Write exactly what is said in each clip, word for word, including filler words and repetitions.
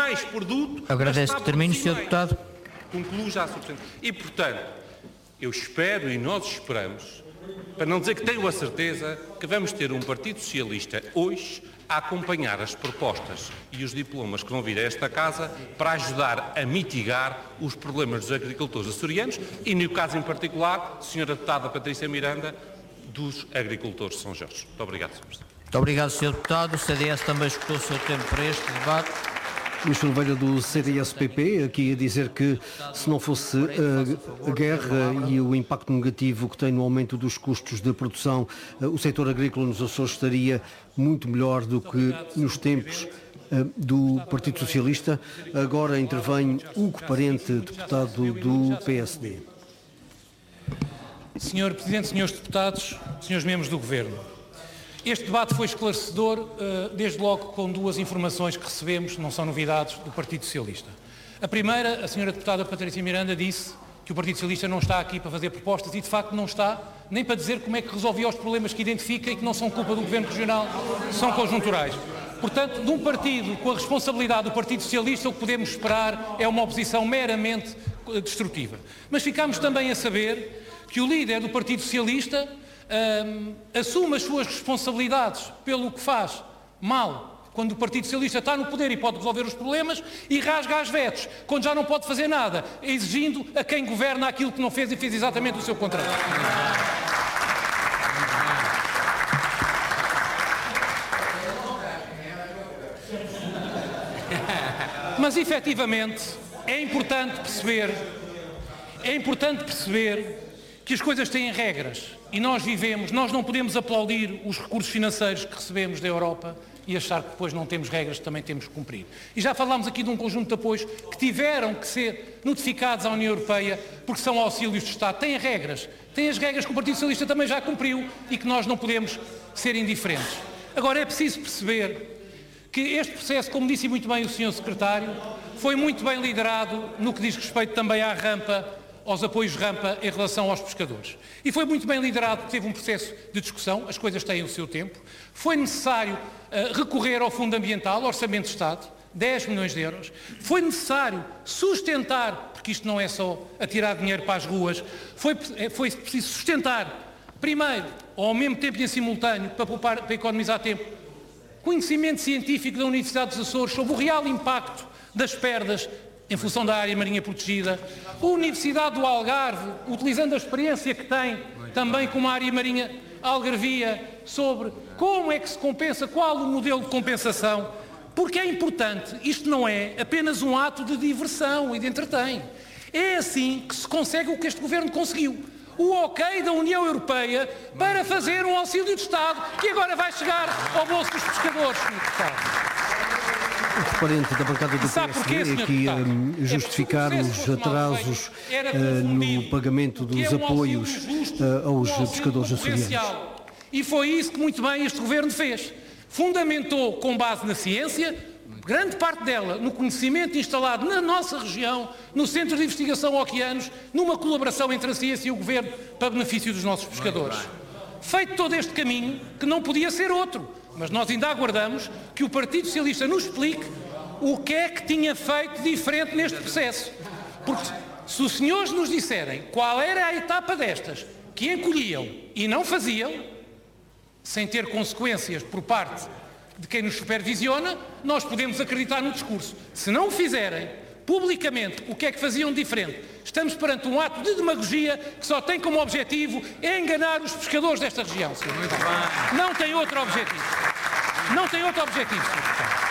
mais produto... Agradeço que termine, senhor Deputado. Concluo já, senhor Presidente. E, portanto, eu espero e nós esperamos, para não dizer que tenho a certeza, que vamos ter um Partido Socialista hoje a acompanhar as propostas e os diplomas que vão vir a esta Casa para ajudar a mitigar os problemas dos agricultores açorianos e, no caso em particular, senhora Deputada Patrícia Miranda, dos agricultores de São Jorge. Muito obrigado, senhor Presidente. Muito obrigado, senhor Deputado. O C D S também escutou o seu tempo para este debate. Luís Silveira, do C D S P P, aqui a dizer que se não fosse a, a guerra e o impacto negativo que tem no aumento dos custos de produção, o setor agrícola nos Açores estaria muito melhor do que nos tempos do Partido Socialista. Agora intervém Hugo Parente, deputado do P S D. senhor Presidente, senhores deputados, senhores membros do Governo, este debate foi esclarecedor, desde logo com duas informações que recebemos, não são novidades, do Partido Socialista. A primeira, a senhora deputada Patrícia Miranda disse que o Partido Socialista não está aqui para fazer propostas e, de facto, não está nem para dizer como é que resolvia os problemas que identifica e que não são culpa do Governo Regional, são conjunturais. Portanto, de um partido com a responsabilidade do Partido Socialista, o que podemos esperar é uma oposição meramente destrutiva. Mas ficámos também a saber que o líder do Partido Socialista Um, assume as suas responsabilidades pelo que faz mal quando o Partido Socialista está no poder e pode resolver os problemas e rasga as vetos quando já não pode fazer nada, exigindo a quem governa aquilo que não fez e fez exatamente o seu contrário. Mas, efetivamente, é importante perceber, é importante perceber que as coisas têm regras. E nós vivemos, nós não podemos aplaudir os recursos financeiros que recebemos da Europa e achar que depois não temos regras que também temos que cumprir. E já falámos aqui de um conjunto de apoios que tiveram que ser notificados à União Europeia porque são auxílios de Estado. Têm regras, têm as regras que o Partido Socialista também já cumpriu e que nós não podemos ser indiferentes. Agora é preciso perceber que este processo, como disse muito bem o senhor Secretário, foi muito bem liderado no que diz respeito também à rampa, aos apoios rampa em relação aos pescadores. E foi muito bem liderado, teve um processo de discussão, as coisas têm o seu tempo. Foi necessário uh, recorrer ao Fundo Ambiental, ao Orçamento de Estado, dez milhões de euros. Foi necessário sustentar, porque isto não é só atirar dinheiro para as ruas, foi, foi preciso sustentar, primeiro, ao mesmo tempo e em simultâneo, para, poupar, para economizar tempo, conhecimento científico da Universidade dos Açores sobre o real impacto das perdas em função da área marinha protegida, a Universidade do Algarve, utilizando a experiência que tem também com a área marinha algarvia, sobre como é que se compensa, qual o modelo de compensação, porque é importante, isto não é apenas um ato de diversão e de entretém. É assim que se consegue o que este Governo conseguiu. O ok da União Europeia para fazer um auxílio de Estado que agora vai chegar ao bolso dos pescadores, senhor Deputado. O reparente da bancada do P S D aqui um, justificar é os atrasos uh, no pagamento dos é um apoios uh, aos um pescadores açorianos. E foi isso que muito bem este Governo fez. Fundamentou com base na ciência, grande parte dela no conhecimento instalado na nossa região, no Centro de Investigação Oceanos, numa colaboração entre a ciência e o Governo para benefício dos nossos pescadores. Feito todo este caminho, que não podia ser outro, mas nós ainda aguardamos que o Partido Socialista nos explique o que é que tinha feito diferente neste processo. Porque se os senhores nos disserem qual era a etapa destas que encolhiam e não faziam, sem ter consequências por parte de quem nos supervisiona, nós podemos acreditar no discurso. Se não o fizerem publicamente, o que é que faziam de diferente? Estamos perante um ato de demagogia que só tem como objetivo enganar os pescadores desta região, senhor Deputado. Não tem outro objetivo. Não tem outro objetivo, senhor Deputado.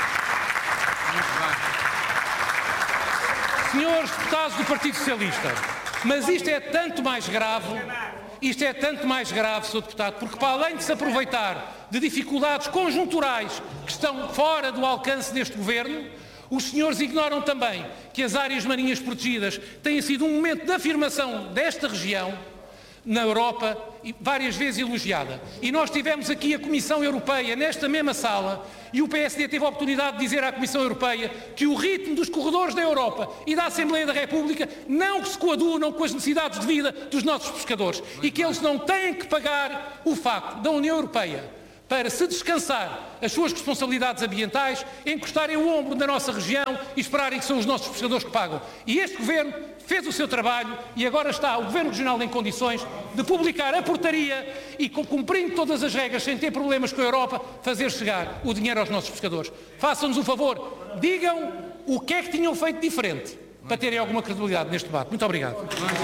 Senhores deputados do Partido Socialista, mas isto é tanto mais grave, isto é tanto mais grave, senhor Deputado, porque para além de se aproveitar de dificuldades conjunturais que estão fora do alcance deste Governo, os senhores ignoram também que as áreas marinhas protegidas têm sido um momento de afirmação desta região na Europa, várias vezes elogiada. E nós tivemos aqui a Comissão Europeia, nesta mesma sala, e o P S D teve a oportunidade de dizer à Comissão Europeia que o ritmo dos corredores da Europa e da Assembleia da República não se coadunam com as necessidades de vida dos nossos pescadores e que eles não têm que pagar o facto da União Europeia para, se descansar as suas responsabilidades ambientais, encostarem o ombro na nossa região e esperarem que são os nossos pescadores que pagam. E este Governo fez o seu trabalho e agora está o Governo Regional em condições de publicar a portaria e, cumprindo todas as regras, sem ter problemas com a Europa, fazer chegar o dinheiro aos nossos pescadores. Façam-nos o favor, digam o que é que tinham feito diferente para terem alguma credibilidade neste debate. Muito obrigado.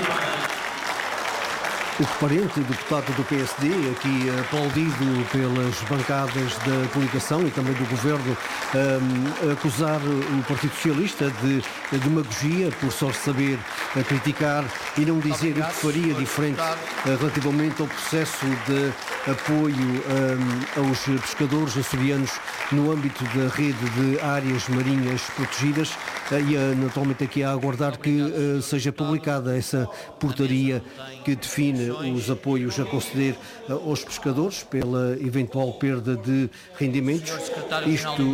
O reparente deputado do P S D, aqui aplaudido pelas bancadas da coligação e também do Governo, um, acusar o Partido Socialista de demagogia, por só saber criticar e não dizer Obrigado, o que faria diferente deputado. relativamente ao processo de apoio um, aos pescadores açorianos no âmbito da rede de áreas marinhas protegidas. E naturalmente aqui a aguardar que uh, seja publicada essa portaria que define os apoios a conceder uh, aos pescadores pela eventual perda de rendimentos. Isto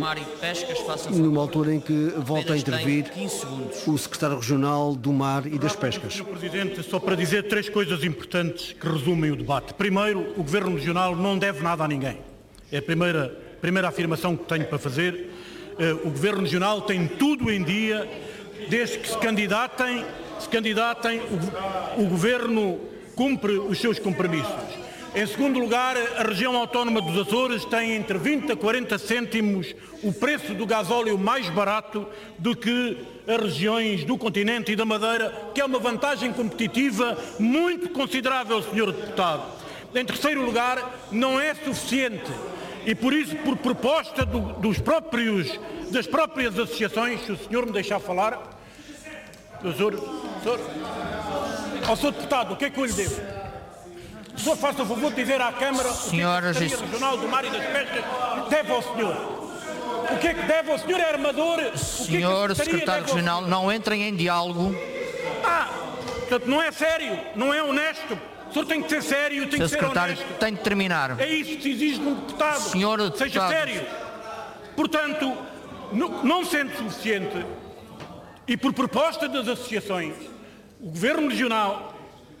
numa altura em que volta a intervir o Secretário Regional do Mar e das Pescas. senhor Presidente, só para dizer três coisas importantes que resumem o debate. Primeiro, o Governo Regional não deve nada a ninguém. É a primeira, primeira afirmação que tenho para fazer. O Governo Regional tem tudo em dia, desde que se candidatem, se candidatem o, o Governo cumpre os seus compromissos. Em segundo lugar, a região autónoma dos Açores tem entre vinte a quarenta cêntimos o preço do gasóleo mais barato do que as regiões do continente e da Madeira, que é uma vantagem competitiva muito considerável, senhor Deputado. Em terceiro lugar, não é suficiente. E por isso, por proposta do, dos próprios, das próprias associações, se o senhor me deixar falar, o senhor, o senhor, ao senhor deputado, o que é que eu lhe devo? O senhor faça o favor de dizer à Câmara Senhoras o que é que a Secretaria Regional do Mar e das Pescas deve ao senhor. O que é que deve ao senhor? É armador? Senhor Secretário Regional, não entrem em diálogo. Ah, portanto, não é sério, não é honesto. O senhor tem que ser sério, tem Senhor que ser Secretário, honesto. tem de terminar. É isso que se exige de um deputado. Senhor deputado. Seja sério. Portanto, não, não sendo suficiente, e por proposta das associações, o Governo Regional,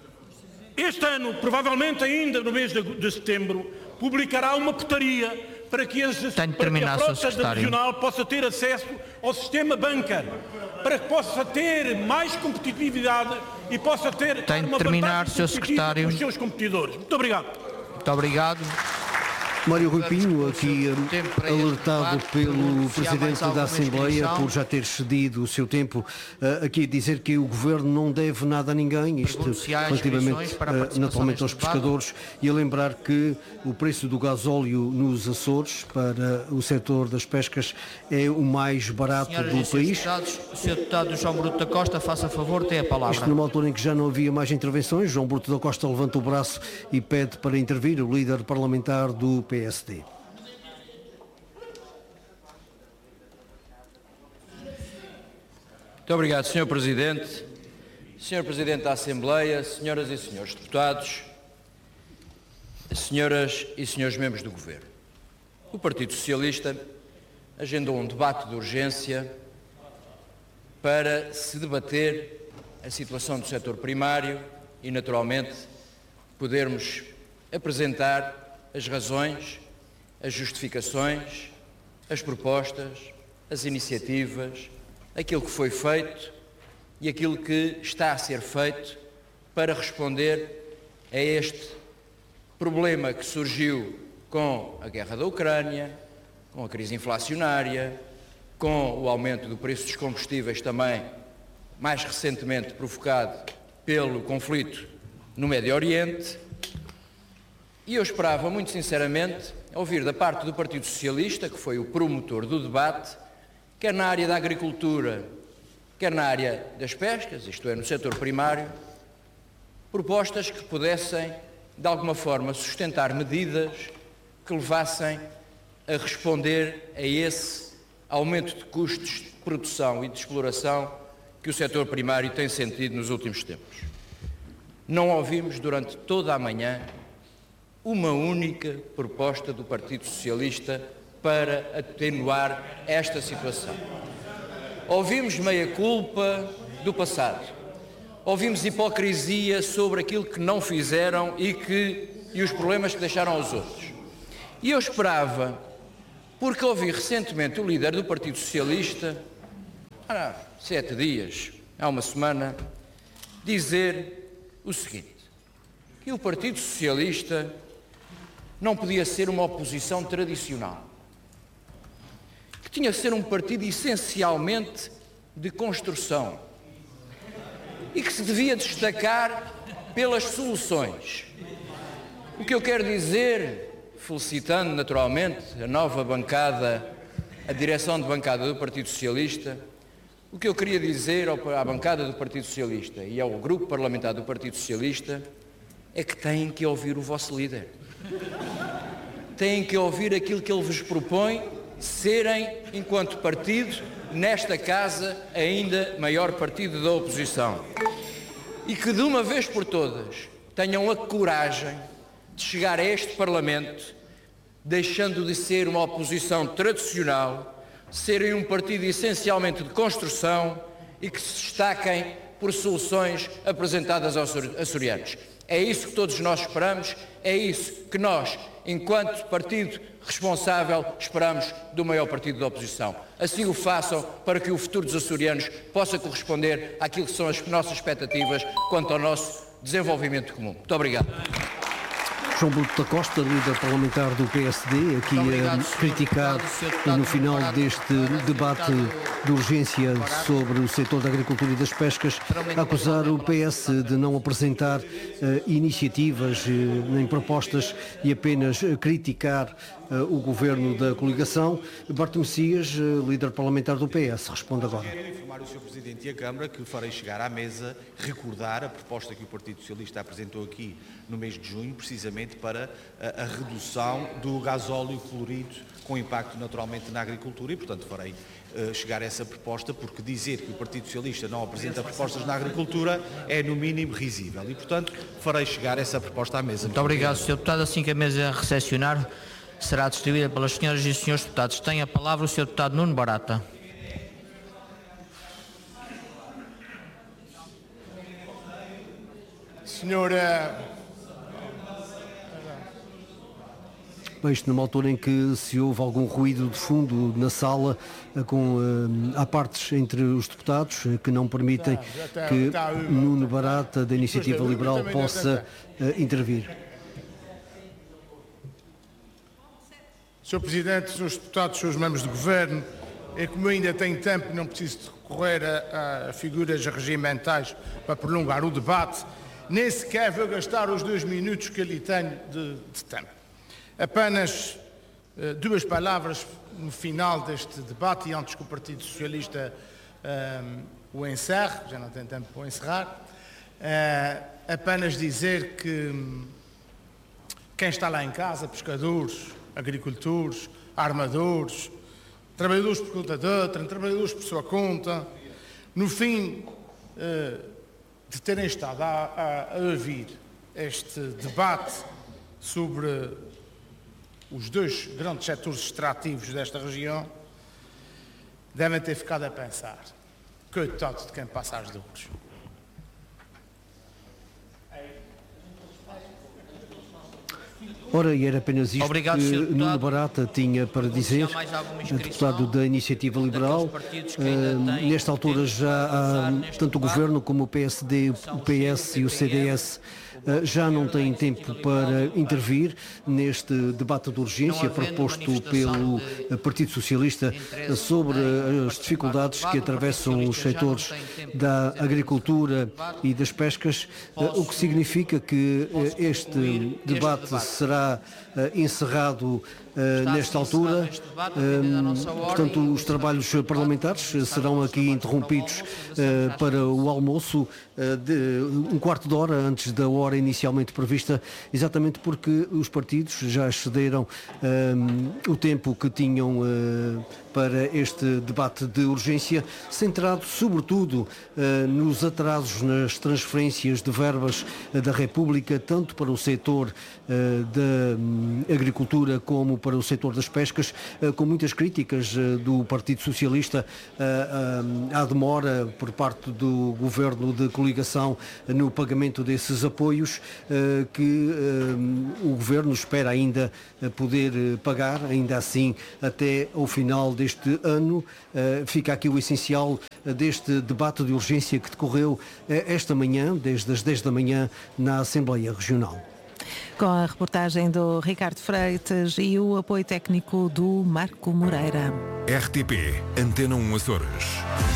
este ano, provavelmente ainda no mês de, de setembro, publicará uma portaria para que, as, para que a frota da regional possa ter acesso ao sistema banca, para que possa ter mais competitividade e possa ter Tem uma de terminar, vantagem senhor competitiva Secretário. com os seus competidores. Muito obrigado. Muito obrigado. Mário Rui Pinho, aqui alertado pelo Presidente da Assembleia por já ter cedido o seu tempo, aqui a dizer que o Governo não deve nada a ninguém, isto relativamente naturalmente aos pescadores, e a lembrar que o preço do gasóleo nos Açores para o setor das pescas é o mais barato do país. O senhor Deputado João Bruto da Costa, faça favor, tem a palavra. Isto numa altura em que já não havia mais intervenções, João Bruto da Costa levanta o braço e pede para intervir o líder parlamentar do P S D. Muito obrigado, senhor Presidente. senhor Presidente da Assembleia, senhoras e senhores deputados, senhoras e senhores membros do Governo. O Partido Socialista agendou um debate de urgência para se debater a situação do setor primário e, naturalmente, podermos apresentar as razões, as justificações, as propostas, as iniciativas, aquilo que foi feito e aquilo que está a ser feito para responder a este problema que surgiu com a guerra da Ucrânia, com a crise inflacionária, com o aumento do preço dos combustíveis também, mais recentemente provocado pelo conflito no Médio Oriente. E eu esperava, muito sinceramente, ouvir da parte do Partido Socialista, que foi o promotor do debate, quer na área da agricultura, quer na área das pescas, isto é, no setor primário, propostas que pudessem, de alguma forma, sustentar medidas que levassem a responder a esse aumento de custos de produção e de exploração que o setor primário tem sentido nos últimos tempos. Não ouvimos durante toda a manhã uma única proposta do Partido Socialista para atenuar esta situação. Ouvimos meia-culpa do passado, ouvimos hipocrisia sobre aquilo que não fizeram e, que, e os problemas que deixaram aos outros. E eu esperava, porque ouvi recentemente o líder do Partido Socialista, há sete dias, há uma semana, dizer o seguinte, que o Partido Socialista não podia ser uma oposição tradicional, que tinha que ser um partido essencialmente de construção e que se devia destacar pelas soluções. O que eu quero dizer, felicitando naturalmente a nova bancada, a direção de bancada do Partido Socialista, o que eu queria dizer à bancada do Partido Socialista e ao grupo parlamentar do Partido Socialista é que têm que ouvir o vosso líder. Têm que ouvir aquilo que ele vos propõe, serem, enquanto partido, nesta casa, ainda maior partido da oposição. E que de uma vez por todas tenham a coragem de chegar a este Parlamento, deixando de ser uma oposição tradicional, serem um partido essencialmente de construção e que se destaquem por soluções apresentadas aos açorianos. É isso que todos nós esperamos, é isso que nós, enquanto partido responsável, esperamos do maior partido da oposição. Assim o façam para que o futuro dos açorianos possa corresponder àquilo que são as nossas expectativas quanto ao nosso desenvolvimento comum. Muito obrigado. João Bento da Costa, líder parlamentar do P S D, aqui obrigado, a criticar no final deste debate de urgência sobre o setor da agricultura e das pescas, a acusar o P S de não apresentar uh, iniciativas uh, nem propostas e apenas uh, criticar uh, o governo da coligação. Barto Messias, uh, líder parlamentar do P S, responde agora. Quero informar o senhor Presidente e a Câmara que farei chegar à mesa recordar a proposta que o Partido Socialista apresentou aqui no mês de junho, precisamente para a, a redução do gasóleo colorido com impacto naturalmente na agricultura e, portanto, farei uh, chegar essa proposta, porque dizer que o Partido Socialista não apresenta propostas na agricultura é, no mínimo, risível e, portanto, farei chegar essa proposta à mesa. Muito obrigado, senhor Deputado. Assim que a mesa recepcionar, será distribuída pelas senhoras e senhores deputados. Tem a palavra o senhor Deputado Nuno Barata. Senhora... Isto numa altura em que se ouve algum ruído de fundo na sala, com, uh, há partes entre os deputados que não permitem que Nuno Barata, da Iniciativa Liberal, possa uh, intervir. senhor Presidente, senhores deputados, senhores membros do Governo, é como eu ainda tenho tempo, não preciso recorrer a, a figuras regimentais para prolongar o debate, nem sequer vou gastar os dois minutos que ali tenho de, de tempo. Apenas uh, duas palavras no final deste debate e antes que o Partido Socialista um, o encerre, já não tem tempo para o encerrar, uh, apenas dizer que um, quem está lá em casa, pescadores, agricultores, armadores, trabalhadores por conta de outra, trabalhadores por sua conta, no fim uh, de terem estado a, a, a ouvir este debate sobre os dois grandes setores extrativos desta região, devem ter ficado a pensar, coitado de quem passa as dores. Ora, e era apenas isto Obrigado, que senhor Deputado. Nuno Barata tinha para dizer, deputado da Iniciativa Liberal. Uh, nesta altura já há, tanto o Governo como o P S D, o P S e o C D S uh, já não têm tempo para intervir neste debate de urgência proposto pelo Partido Socialista sobre as dificuldades que atravessam os setores da agricultura e das pescas, uh, o que significa que uh, este debate será encerrado uh, nesta altura. Uh, portanto, os trabalhos parlamentares serão aqui interrompidos uh, para o almoço uh, de um quarto de hora antes da hora inicialmente prevista, exatamente porque os partidos já excederam uh, o tempo que tinham uh, para este debate de urgência, centrado sobretudo uh, nos atrasos nas transferências de verbas uh, da República, tanto para o setor uh, da um, agricultura como para para o setor das pescas, com muitas críticas do Partido Socialista à demora por parte do Governo de coligação no pagamento desses apoios, que o Governo espera ainda poder pagar, ainda assim, até ao final deste ano. Fica aqui o essencial deste debate de urgência que decorreu esta manhã, desde as dez da manhã, na Assembleia Regional. Com a reportagem do Ricardo Freitas e o apoio técnico do Marco Moreira. R T P, Antena um Açores.